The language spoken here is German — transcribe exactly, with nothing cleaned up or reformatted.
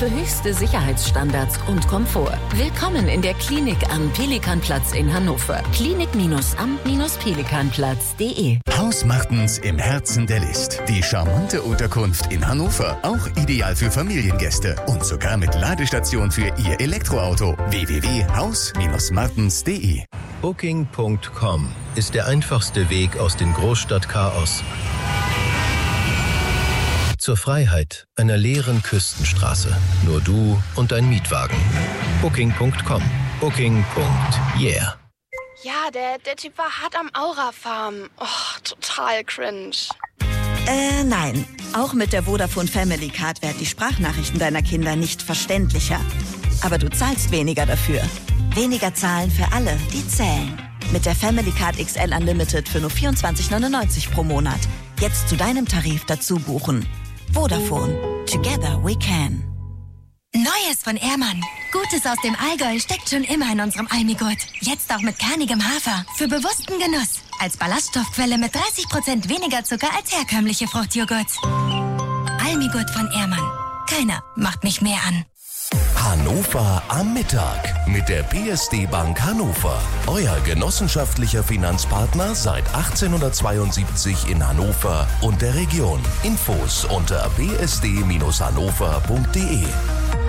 für höchste Sicherheitsstandards und Komfort. Willkommen in der Klinik am Pelikanplatz in Hannover. Klinik-am-pelikanplatz punkt de. Haus Martens im Herzen der List. Die charmante Unterkunft in Hannover. Auch ideal für Familiengäste. Und sogar mit Ladestation für Ihr Elektroauto. w w w punkt haus martens punkt de. Booking punkt com ist der einfachste Weg aus dem Großstadtchaos zur Freiheit einer leeren Küstenstraße. Nur du und dein Mietwagen. Booking punkt com. Booking. Yeah. Ja, der, der Typ war hart am Aura-Farm. Oh, total cringe. Äh, nein. Auch mit der Vodafone Family Card werden die Sprachnachrichten deiner Kinder nicht verständlicher. Aber du zahlst weniger dafür. Weniger zahlen für alle, die zählen. Mit der Family Card X L Unlimited für nur vierundzwanzig neunundneunzig pro Monat. Jetzt zu deinem Tarif dazu buchen. Vodafone. Together we can. Neues von Ehrmann. Gutes aus dem Allgäu steckt schon immer in unserem Almigurt. Jetzt auch mit kernigem Hafer. Für bewussten Genuss. Als Ballaststoffquelle mit dreißig Prozent weniger Zucker als herkömmliche Fruchtjoghurts. Almigurt von Ehrmann. Keiner macht mich mehr an. Hannover am Mittag mit der P S D Bank Hannover. Euer genossenschaftlicher Finanzpartner seit achtzehnhundertzweiundsiebzig in Hannover und der Region. Infos unter b s d Bindestrich hannover punkt de.